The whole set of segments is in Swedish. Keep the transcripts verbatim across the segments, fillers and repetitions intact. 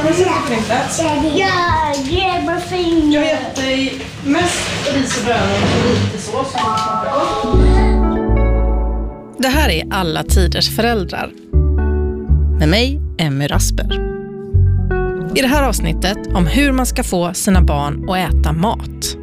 men sätt dig på din plats. Ja, ge mig fingret. Jag har gett dig mest ris och bönor och lite sås som smakar gott. Det här är Alla tiders föräldrar. Med mig, Emmy Rasper. I det här avsnittet om hur man ska få sina barn att äta mat.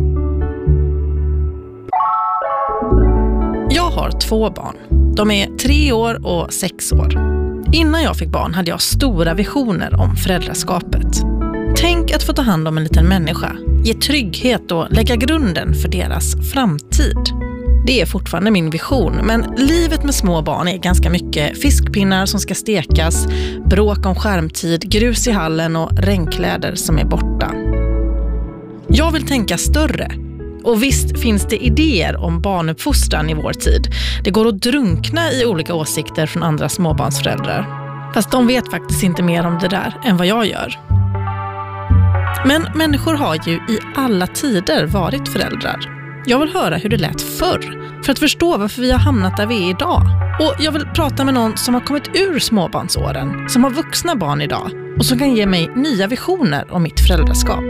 Jag har två barn. De är tre år och sex år. Innan jag fick barn hade jag stora visioner om föräldraskapet. Tänk att få ta hand om en liten människa, ge trygghet och lägga grunden för deras framtid. Det är fortfarande min vision, men livet med små barn är ganska mycket fiskpinnar som ska stekas, bråk om skärmtid, grus i hallen och regnkläder som är borta. Jag vill tänka större. Och visst finns det idéer om barnuppfostran i vår tid. Det går att drunkna i olika åsikter från andra småbarnsföräldrar. Fast de vet faktiskt inte mer om det där än vad jag gör. Men människor har ju i alla tider varit föräldrar. Jag vill höra hur det lät förr, för att förstå varför vi har hamnat där vi är idag. Och jag vill prata med någon som har kommit ur småbarnsåren, som har vuxna barn idag och som kan ge mig nya visioner om mitt föräldraskap.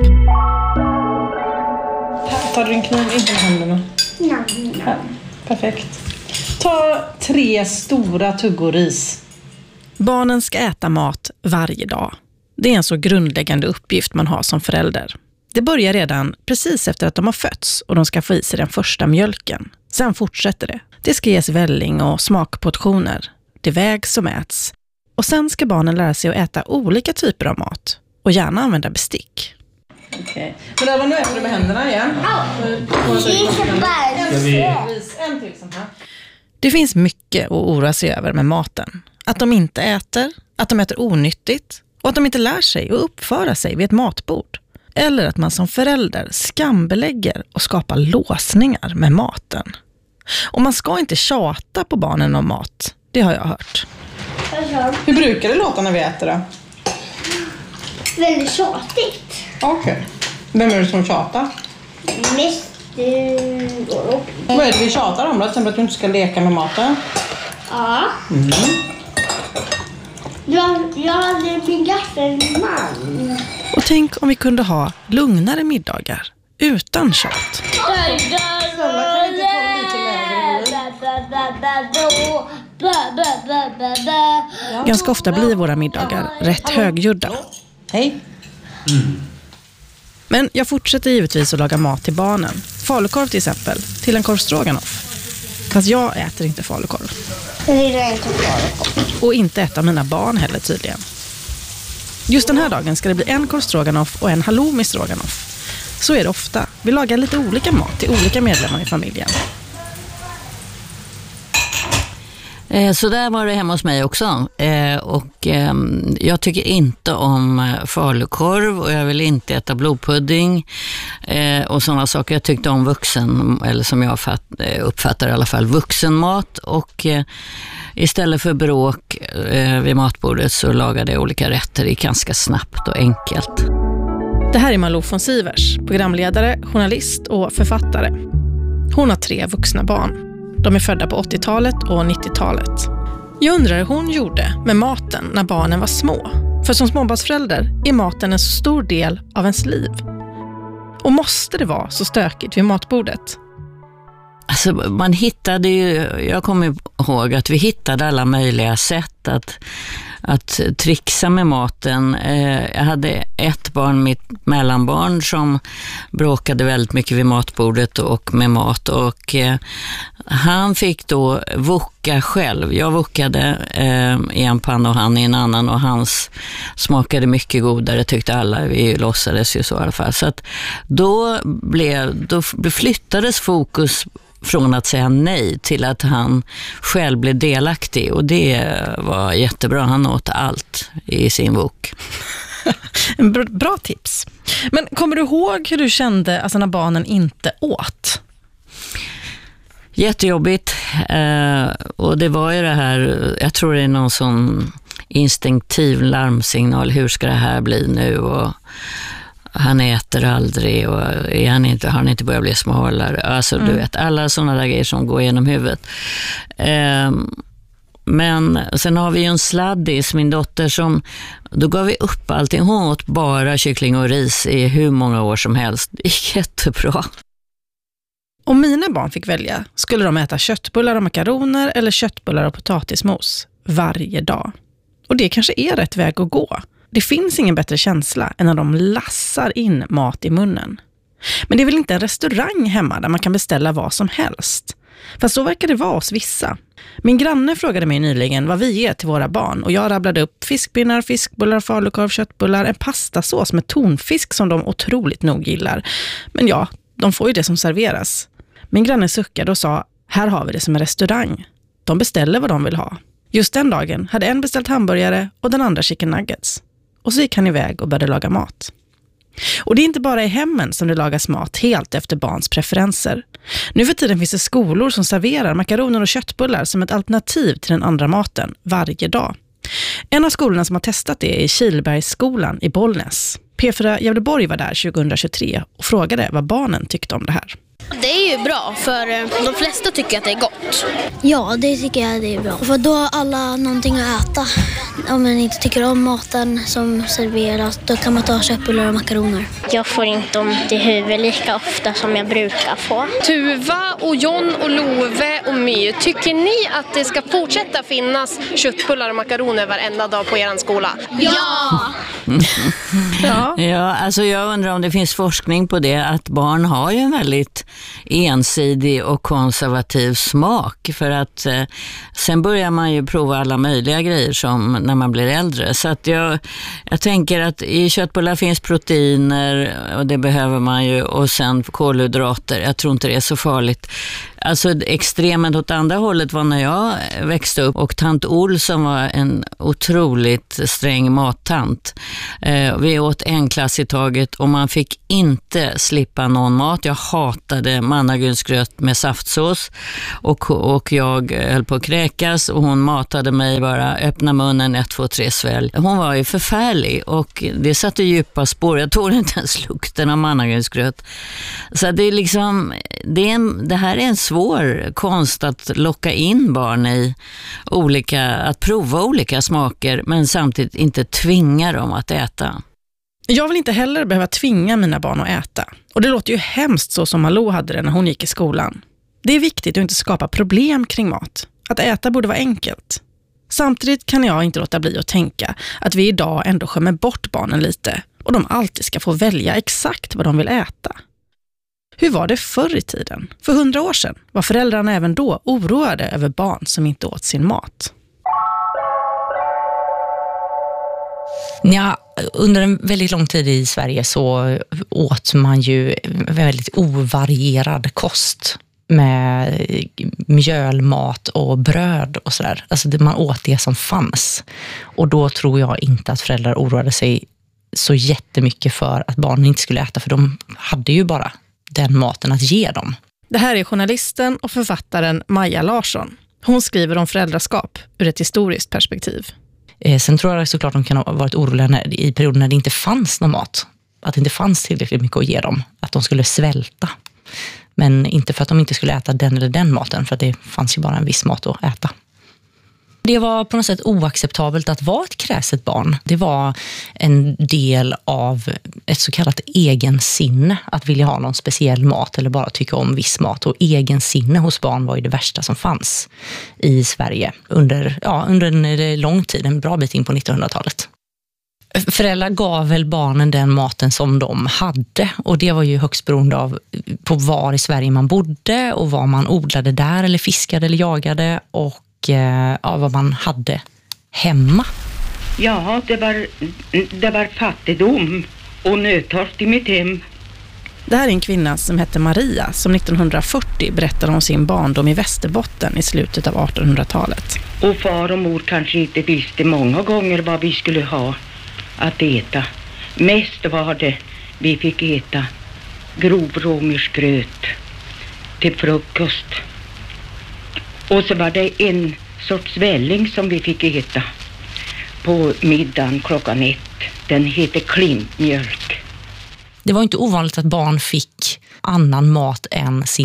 Tar du din kniv inte med händerna? Nej. Ja, perfekt. Ta tre stora tuggor ris. Barnen ska äta mat varje dag. Det är en så grundläggande uppgift man har som förälder. Det börjar redan precis efter att de har fötts och de ska få i sig den första mjölken. Sen fortsätter det. Det ska ges välling och smakportioner. Det vägs och mäts. Och sen ska barnen lära sig att äta olika typer av mat. Och gärna använda bestick. Okej. Okay. Men där var nu äter du med händerna igen. En till sån här. Det finns mycket att oroa sig över med maten. Att de inte äter, att de äter onyttigt och att de inte lär sig att uppföra sig vid ett matbord. Eller att man som förälder skambelägger och skapar låsningar med maten. Och man ska inte tjata på barnen om mat. Det har jag hört. Hur brukar det låta när vi äter då? Väldigt tjatigt. Okej. Okay. Vem är det som tjatar? Mest du går upp. Vad är det vi tjatar om då? Till exempel att du inte ska leka med maten. Ja. Mm. Jag, jag hade min gaffelman. Och tänk om vi kunde ha lugnare middagar utan tjat. Ganska ofta blir våra middagar rätt högljudda. Hej. Mm. Men jag fortsätter givetvis att laga mat till barnen. Falukorv till exempel, till en korv stroganoff. Fast jag äter inte falukorv. Jag vill inte falukorv. Och inte ett av mina barn heller tydligen. Just den här dagen ska det bli en korv stroganoff och en halloumi stroganoff. Så är det ofta. Vi lagar lite olika mat till olika medlemmar i familjen. Så där var det hemma hos mig också. Och jag tycker inte om falukorv och jag vill inte äta blodpudding och sådana saker. Jag tyckte om vuxen, eller som jag uppfattar i alla fall, vuxenmat. Och istället för bråk vid matbordet så lagade jag olika rätter i ganska snabbt och enkelt. Det här är Malou von Sivers, programledare, journalist och författare. Hon har tre vuxna barn. De är födda på åttiotalet och nittiotalet. Jag undrar hur hon gjorde med maten när barnen var små. För som småbarnsförälder är maten en så stor del av ens liv. Och måste det vara så stökigt vid matbordet? Alltså man hittade ju, jag kommer ihåg att vi hittade alla möjliga sätt att, att trixa med maten. Jag hade ett barn, mitt mellanbarn, som bråkade väldigt mycket vid matbordet och med mat. Och han fick då voka själv. Jag vokade i en panna och han i en annan, och hans smakade mycket godare, tyckte alla. Vi låtsades ju så i alla fall. Så att då, blev, då flyttades fokus från att säga nej till att han själv blev delaktig, och det var jättebra. Han åt allt i sin bok. En bra, bra tips. Men kommer du ihåg hur du kände alltså, när barnen inte åt? Jättejobbigt. Eh, och det var ju det här, jag tror det är någon sån instinktiv larmsignal. Hur ska det här bli nu? Och han äter aldrig, och är han inte, har han inte börjat bli smalare. Alltså mm. du vet, alla sådana där grejer som går genom huvudet. Um, Men sen har vi ju en sladdis, min dotter, som då gav vi upp allting. Hon åt bara kyckling och ris i hur många år som helst. Det är jättebra. Om mina barn fick välja skulle de äta köttbullar och makaroner eller köttbullar och potatismos varje dag. Och det kanske är rätt väg att gå. Det finns ingen bättre känsla än när de lassar in mat i munnen. Men det är väl inte en restaurang hemma där man kan beställa vad som helst. Fast så verkar det vara hos vissa. Min granne frågade mig nyligen vad vi ger till våra barn och jag rabblade upp fiskpinnar, fiskbullar, falukorv, köttbullar, en pastasås med tonfisk som de otroligt nog gillar. Men ja, de får ju det som serveras. Min granne suckade och sa, här har vi det som en restaurang. De beställer vad de vill ha. Just den dagen hade en beställt hamburgare och den andra chicken nuggets. Och så gick han iväg och började laga mat. Och det är inte bara i hemmen som det lagas mat helt efter barns preferenser. Nu för tiden finns det skolor som serverar makaroner och köttbullar som ett alternativ till den andra maten varje dag. En av skolorna som har testat det är Kilbergsskolan i Bollnäs. P fyra Gävleborg var där tjugohundratjugotre och frågade vad barnen tyckte om det här. Det är ju bra, för de flesta tycker att det är gott. Ja, det tycker jag det är bra. För då har alla någonting att äta. Om man inte tycker om maten som serveras, då kan man ta köttbullar och makaroner. Jag får inte ont i huvudet lika ofta som jag brukar få. Tuva och John och Love och My, tycker ni att det ska fortsätta finnas köttbullar och makaroner varenda dag på er skola? Ja! ja. ja, alltså jag undrar om det finns forskning på det, att barn har ju en väldigt ensidig och konservativ smak, för att eh, sen börjar man ju prova alla möjliga grejer som när man blir äldre. Så att jag, jag tänker att i köttbullar finns proteiner och det behöver man ju, och sen kolhydrater. Jag tror inte det är så farligt. Alltså extremen åt andra hållet var när jag växte upp och tant Olsson var en otroligt sträng mattant. Eh, vi åt en klass i taget och man fick inte slippa någon mat. Jag hatade mannagrynsgröt med saftsås och, och jag höll på att kräkas och hon matade mig bara, öppna munnen, ett, två, tre svälj. Hon var ju förfärlig och det satte djupa spår. Jag tog inte ens lukten av mannagrynsgröt. Så det är liksom, det, är en, det här är en svår konst att locka in barn i olika, att prova olika smaker men samtidigt inte tvinga dem att äta. Jag vill inte heller behöva tvinga mina barn att äta. Och det låter ju hemskt så som Malou hade det när hon gick i skolan. Det är viktigt att inte skapa problem kring mat. Att äta borde vara enkelt. Samtidigt kan jag inte låta bli att tänka att vi idag ändå skämmer bort barnen lite och de alltid ska få välja exakt vad de vill äta. Hur var det förr i tiden? För hundra år sedan var föräldrarna även då oroade över barn som inte åt sin mat. Ja, under en väldigt lång tid i Sverige så åt man ju väldigt ovarierad kost med mjölmat och bröd och sådär. Alltså man åt det som fanns. Och då tror jag inte att föräldrar oroade sig så jättemycket för att barnen inte skulle äta, för de hade ju bara den maten att ge dem. Det här är journalisten och författaren Maja Larsson. Hon skriver om föräldraskap ur ett historiskt perspektiv. Eh, sen tror jag såklart de kan ha varit oroliga när, i perioder när det inte fanns någon mat. Att det inte fanns tillräckligt mycket att ge dem. Att de skulle svälta. Men inte för att de inte skulle äta den eller den maten, för att det fanns ju bara en viss mat att äta. Det var på något sätt oacceptabelt att vara ett kräset barn. Det var en del av ett så kallat egensinne, att vilja ha någon speciell mat eller bara tycka om viss mat. Och egensinne hos barn var ju det värsta som fanns i Sverige under, ja, under en lång tid, en bra bit in på nittonhundratalet. Föräldrar gav väl barnen den maten som de hade, och det var ju högst beroende av på var i Sverige man bodde och vad man odlade där eller fiskade eller jagade och ja, vad man hade hemma. Ja, det var, det var fattigdom och nödtorft i mitt hem. Det här är en kvinna som hette Maria som nittonhundrafyrtio berättade om sin barndom i Västerbotten i slutet av artonhundratalet. Och far och mor kanske inte visste många gånger vad vi skulle ha att äta. Mest var det vi fick äta grovråmjörsgröt till frukost. Och så var det en sorts välling som vi fick äta på middagen klockan ett. Den heter klimpmjölk. Det var inte ovanligt att barn fick annan mat än sin pappa.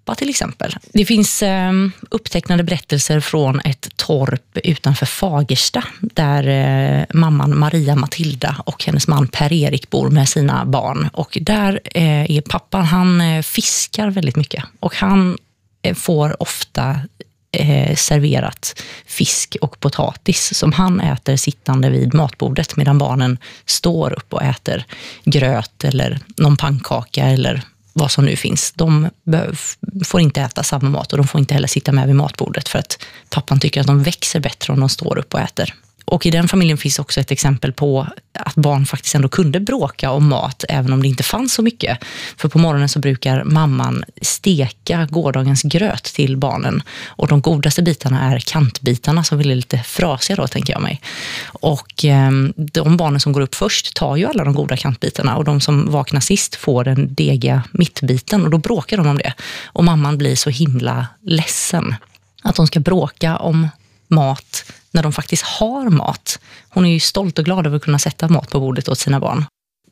pappa till exempel. Det finns eh, upptecknade berättelser från ett torp utanför Fagersta där eh, mamman Maria Matilda och hennes man Per-Erik bor med sina barn. Och där eh, är pappan, han eh, fiskar väldigt mycket och han eh, får ofta eh, serverat fisk och potatis som han äter sittande vid matbordet medan barnen står upp och äter gröt eller någon pannkaka eller vad som nu finns. De får inte äta samma mat och de får inte heller sitta med vid matbordet för att pappan tycker att de växer bättre om de står upp och äter. Och i den familjen finns också ett exempel på att barn faktiskt ändå kunde bråka om mat även om det inte fanns så mycket. För på morgonen så brukar mamman steka gårdagens gröt till barnen. Och de godaste bitarna är kantbitarna som blir lite frasiga då, tänker jag mig. Och eh, de barnen som går upp först tar ju alla de goda kantbitarna och de som vaknar sist får den degiga mittbiten och då bråkar de om det. Och mamman blir så himla ledsen att de ska bråka om mat när de faktiskt har mat. Hon är ju stolt och glad över att kunna sätta mat på bordet åt sina barn.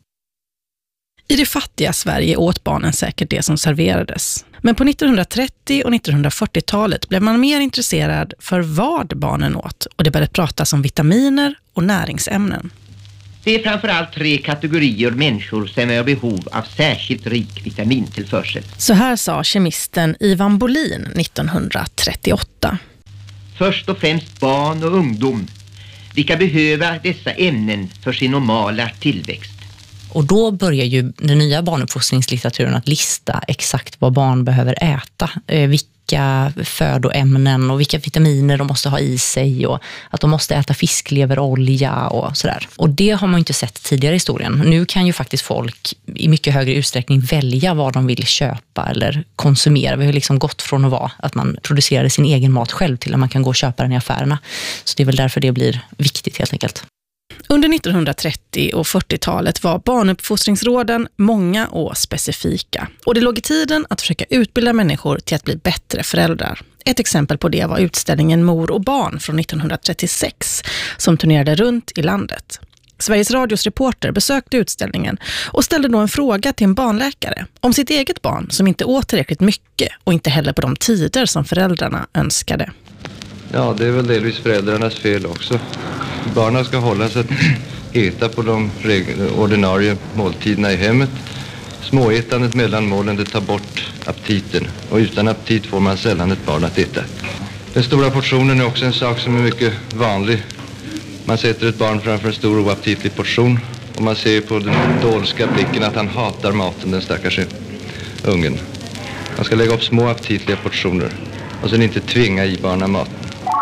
I det fattiga Sverige åt barnen säkert det som serverades. Men på nittonhundratrettio- och nittonhundrafyrtiotalet blev man mer intresserad för vad barnen åt och det började pratas om vitaminer och näringsämnen. Det är framförallt tre kategorier människor som är i behov av särskilt rik vitamintillförsel. Så här sa kemisten Ivan Bolin nittonhundratrettioåtta. Först och främst barn och ungdom, vilka behöver dessa ämnen för sin normala tillväxt. Och då börjar ju den nya barnuppfostringslitteraturen att lista exakt vad barn behöver äta. Eh, vilka födoämnen och vilka vitaminer de måste ha i sig och att de måste äta fiskleverolja och sådär. Och det har man ju inte sett tidigare i historien. Nu kan ju faktiskt folk i mycket högre utsträckning välja vad de vill köpa eller konsumera. Vi har liksom gått från att vara att man producerar sin egen mat själv till att man kan gå och köpa den i affärerna. Så det är väl därför det blir viktigt helt enkelt. Under nittonhundratrettio- och fyrtiotalet var barnuppfostringsråden många och specifika. Och det låg i tiden att försöka utbilda människor till att bli bättre föräldrar. Ett exempel på det var utställningen Mor och barn från nittonhundratrettiosex som turnerade runt i landet. Sveriges Radios reporter besökte utställningen och ställde då en fråga till en barnläkare om sitt eget barn som inte åt tillräckligt mycket och inte heller på de tider som föräldrarna önskade. Ja, det är väl delvis föräldrarnas fel också. Barnen ska hålla sig att äta på de ordinarie måltiderna i hemmet. Småätandet mellan målen, det tar bort aptiten. Och utan aptit får man sällan ett barn att äta. Den stora portionen är också en sak som är mycket vanlig. Man sätter ett barn framför en stor oaptitlig portion. Och man ser på den dolska blicken att han hatar maten, den stackars ungen. Man ska lägga upp små aptitliga portioner. Och sen inte tvinga i barnen maten.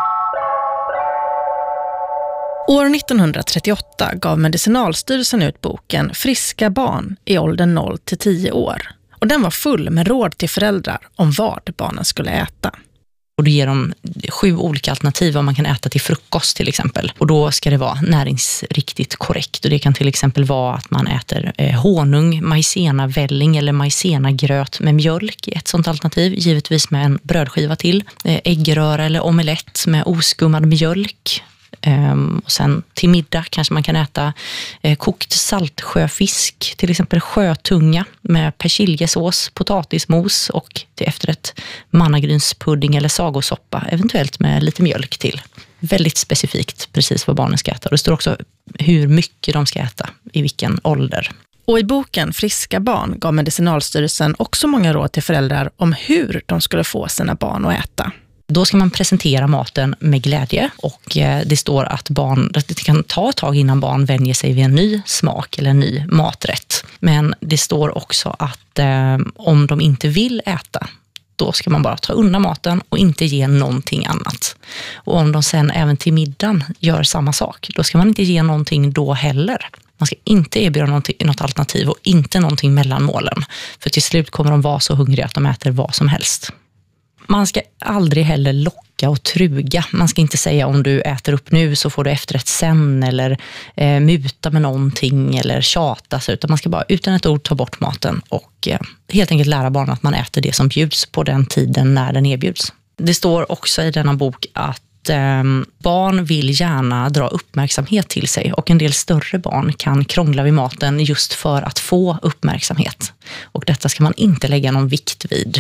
År nittonhundratrettioåtta gav Medicinalstyrelsen ut boken Friska barn i åldern noll till tio år. Och den var full med råd till föräldrar om vad barnen skulle äta. Och då ger de sju olika alternativ vad man kan äta till frukost till exempel. Och då ska det vara näringsriktigt korrekt. Och det kan till exempel vara att man äter eh, honung, majsenavälling eller majsenagröt med mjölk. Ett sånt alternativ, givetvis med en brödskiva till. Eh, äggröra eller omelett med oskummad mjölk. Um, och sen till middag kanske man kan äta eh, kokt saltsjöfisk, till exempel sjötunga med persiljesås, potatismos och till efterrätt mannagrynspudding eller sagosoppa, eventuellt med lite mjölk till. Väldigt specifikt precis vad barnen ska äta. Och det står också hur mycket de ska äta, i vilken ålder. Och i boken Friska barn gav Medicinalstyrelsen också många råd till föräldrar om hur de skulle få sina barn att äta. Då ska man presentera maten med glädje och det står att barn, det kan ta ett tag innan barn vänjer sig vid en ny smak eller en ny maträtt. Men det står också att eh, om de inte vill äta, då ska man bara ta undan maten och inte ge någonting annat. Och om de sen även till middagen gör samma sak, då ska man inte ge någonting då heller. Man ska inte erbjuda något alternativ och inte någonting mellan målen. För till slut kommer de vara så hungriga att de äter vad som helst. Man ska aldrig heller locka och truga. Man ska inte säga om du äter upp nu så får du efterrätt sen eller eh, muta med någonting eller tjata sig. Utan man ska bara utan ett ord ta bort maten och eh, helt enkelt lära barnen att man äter det som bjuds på den tiden när den erbjuds. Det står också i denna bok att eh, barn vill gärna dra uppmärksamhet till sig och en del större barn kan krångla vid maten just för att få uppmärksamhet. Och detta ska man inte lägga någon vikt vid.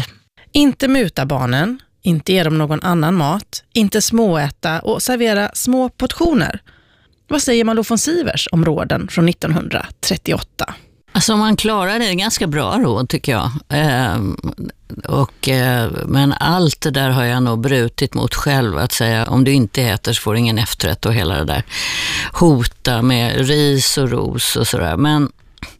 Inte muta barnen, inte ge dem någon annan mat, inte småäta och servera små portioner. Vad säger Malou von Sivers om råden från nittonhundratrettioåtta? Alltså man klarar det ganska bra råd tycker jag. Eh, och, eh, men allt det där har jag nog brutit mot själv. Att säga om du inte äter så får du ingen efterrätt och hela det där. Hota med ris och ros och sådär. Men,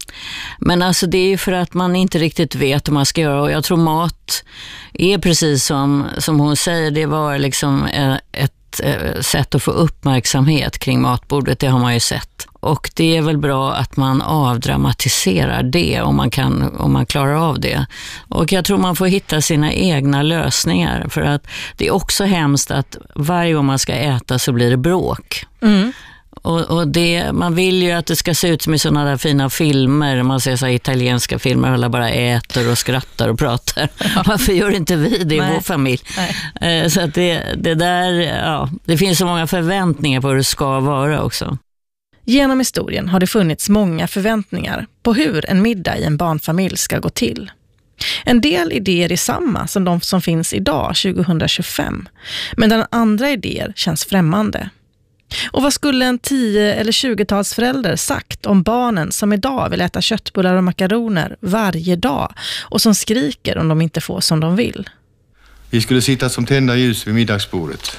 men alltså det är ju för att man inte riktigt vet hur man ska göra. Och jag tror mat är precis som, som hon säger. Det var liksom ett sätt att få uppmärksamhet kring matbordet, det har man ju sett. Och det är väl bra att man avdramatiserar det om man kan, om man klarar av det. Och jag tror man får hitta sina egna lösningar, för att det är också hemskt att varje gång man ska äta så blir det bråk. Mm. Och, och det, man vill ju att det ska se ut som i sådana där fina filmer. Man ser så här italienska filmer, alla bara äter och skrattar och pratar. Ja. Varför gör inte vi det i Nej. vår familj? Nej. Så att det, det där, ja, det finns så många förväntningar på hur det ska vara också. Genom historien har det funnits många förväntningar på hur en middag i en barnfamilj ska gå till. En del idéer är samma som de som finns idag, tjugohundratjugofem. Men den andra idéer känns främmande. Och vad skulle en tio- eller tjugotalsförälder sagt om barnen som idag vill äta köttbullar och makaroner varje dag och som skriker om de inte får som de vill? Vi skulle sitta som tända ljus vid middagsbordet.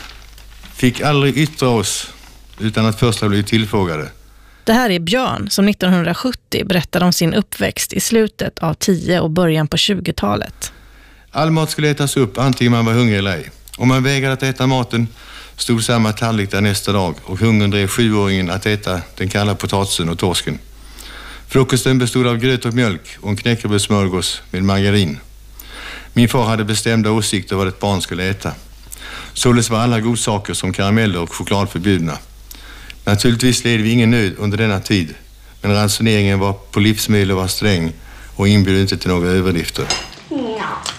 Fick aldrig yttra oss utan att först ha blivit tillfrågade. Det här är Björn som nittonhundrasjuttio berättade om sin uppväxt i slutet av tio- och början på tjugotalet. All mat skulle ätas upp antingen man var hungrig eller ej. Om man vägrade att äta maten stod samma tallrik där nästa dag och hungern drev sjuåringen att äta den kalla potatisen och torsken. Frukosten bestod av gröt och mjölk och en knäckebrödssmörgås med margarin. Min far hade bestämda åsikter vad ett barn skulle äta. Således var alla godsaker som karameller och choklad förbjudna. Naturligtvis led vi ingen nöd under denna tid, men ransoneringen var på livsmedel var sträng och inbjöd inte till några överdrifter.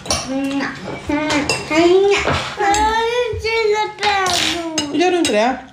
Gör du inte det?